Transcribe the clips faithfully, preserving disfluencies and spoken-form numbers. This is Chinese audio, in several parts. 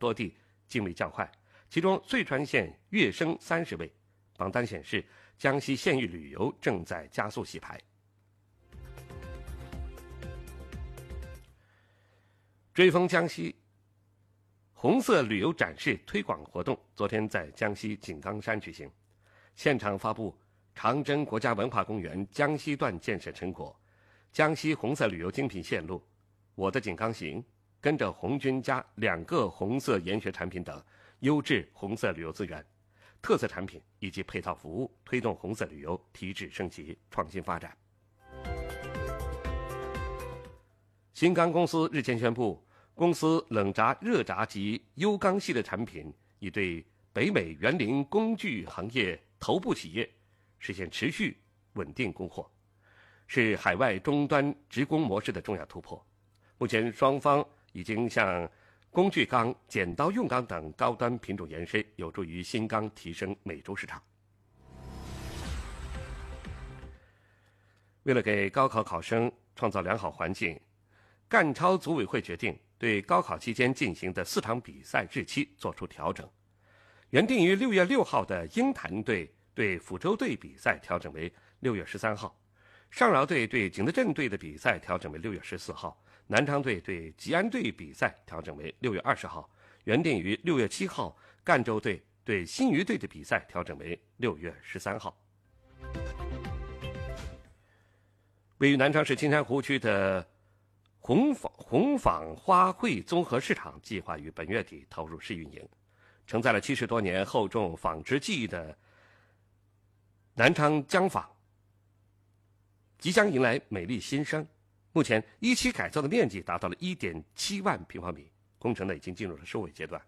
多地进位较快，其中遂川县跃升三十位。榜单显示，江西县域旅游正在加速洗牌。追风江西红色旅游展示推广活动昨天在江西井冈山举行，现场发布长征国家文化公园江西段建设成果、江西红色旅游精品线路、我的井冈行、跟着红军家两个红色研学产品等优质红色旅游资源、特色产品以及配套服务，推动红色旅游提质升级、创新发展。新钢公司日前宣布，公司冷轧、热轧及优钢系列产品已对北美园林工具行业头部企业实现持续稳定供货，是海外终端直供模式的重要突破。目前双方已经向工具钢、剪刀用钢等高端品种延伸，有助于新钢提升美洲市场。为了给高考考生创造良好环境，赣超组委会决定对高考期间进行的四场比赛日期作出调整，原定于六月六号的鹰潭队对抚州队比赛调整为六月十三号，上饶队对景德镇队的比赛调整为六月十四号，南昌队对吉安队比赛调整为六月二十号，原定于六月七号赣州队对新余队的比赛调整为六月十三号。位于南昌市青山湖区的红纺红纺花卉综合市场计划于本月底投入试运营，承载了七十多年厚重纺织技艺的南昌江纺即将迎来美丽新生。目前一期改造的面积达到了 一点七万平方米，工程呢已经进入了收尾阶段。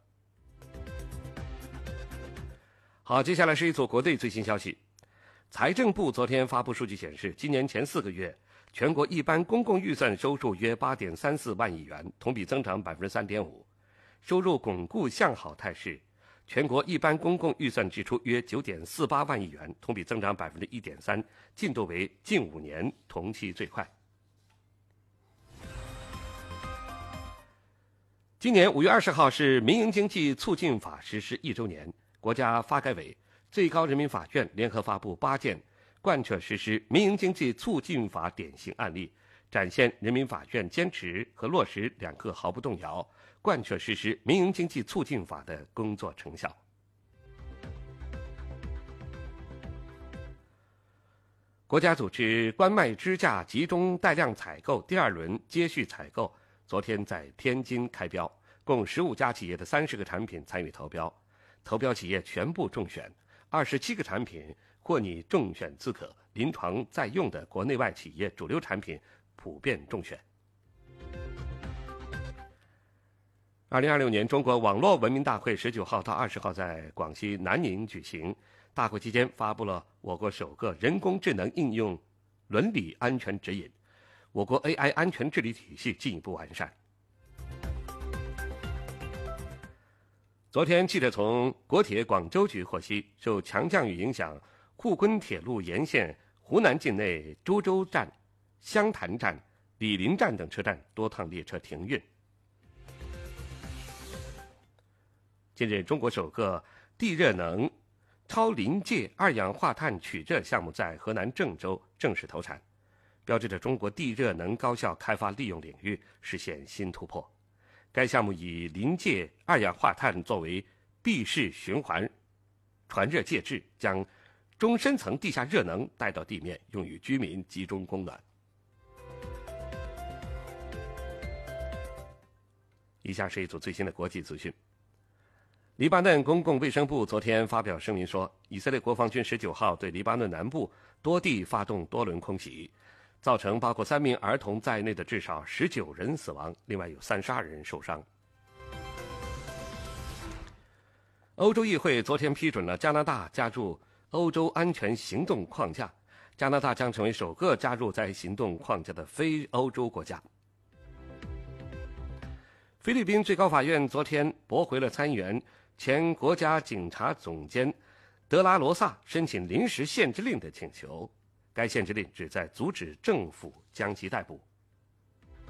好，接下来是一组国内最新消息。财政部昨天发布数据显示，今年前四个月全国一般公共预算收入约 八点三四万亿元，同比增长 百分之三点五， 收入巩固向好态势。全国一般公共预算支出约 九点四八万亿元，同比增长 百分之一点三， 进度为近五年同期最快。今年五月二十号是民营经济促进法实施一周年，国家发改委、最高人民法院联合发布八件贯彻实施民营经济促进法典型案例，展现人民法院坚持和落实两个毫不动摇、贯彻实施民营经济促进法的工作成效。国家组织关卖支架集中带量采购第二轮接续采购昨天在天津开标，共十五家企业的三十个产品参与投标，投标企业全部中选，二十七个产品获拟中选资格，临床在用的国内外企业主流产品普遍中选。二零二六年中国网络文明大会十九号到二十号在广西南宁举行，大会期间发布了我国首个人工智能应用伦理安全指引，我国 A I 安全治理体系进一步完善。昨天，记者从国铁广州局获悉，受强降雨影响，沪昆铁路沿线湖南境内株洲站、湘潭站、醴陵站等车站多趟列车停运。近日，中国首个地热能超临界二氧化碳取热项目在河南郑州正式投产，标志着中国地热能高效开发利用领域实现新突破。该项目以临界二氧化碳作为闭式循环传热介质，将中深层地下热能带到地面，用于居民集中供暖。以下是一组最新的国际资讯。黎巴嫩公共卫生部昨天发表声明说，以色列国防军十九号对黎巴嫩南部多地发动多轮空袭，造成包括三名儿童在内的至少十九人死亡，另外有三十二人受伤。欧洲议会昨天批准了加拿大加入欧洲安全行动框架，加拿大将成为首个加入在行动框架的非欧洲国家。菲律宾最高法院昨天驳回了参议员、前国家警察总监德拉罗萨申请临时限制令的请求，该限制令旨在阻止政府将其逮捕。